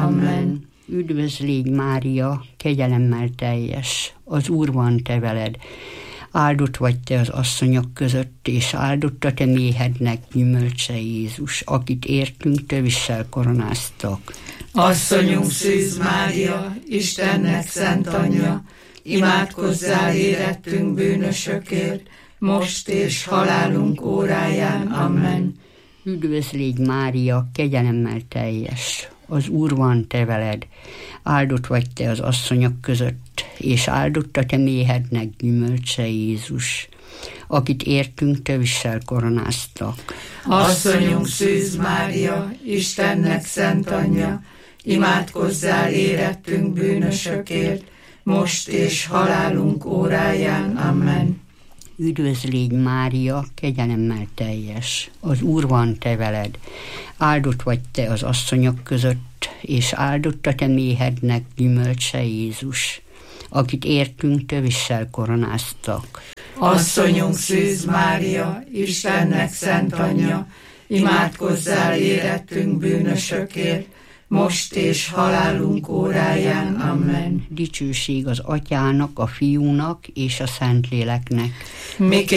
Amen. Üdvözl légy Mária, kegyelemmel teljes, az Úr van te veled. Áldott vagy te az asszonyok között, és áldott a te méhednek gyümölcse Jézus, akit értünk tövissel koronáztak. Asszonyunk Szűz Mária, Istennek szent anyja, imádkozzál érettünk bűnösökért, most és halálunk óráján. Amen. Üdvözl légy Mária, kegyelemmel teljes, az Úr van te veled. Áldott vagy te az asszonyok között, és áldott a te méhednek gyümölcse Jézus, akit értünk tövissel koronáztak. Asszonyunk Szűz Mária, Istennek szent anyja, imádkozzál érettünk bűnösökért, most és halálunk óráján. Amen. Üdvözl légy Mária, kegyelemmel teljes, az Úr van te veled. Áldott vagy te az asszonyok között, és áldott a te méhednek gyümölcse Jézus, akit értünk tövissel koronáztak. Asszonyunk Szűz Mária, Istennek szent anyja, imádkozzál érettünk bűnösökért, most és halálunk óráján. Amen. Dicsőség az Atyának, a Fiúnak és a Szentléleknek.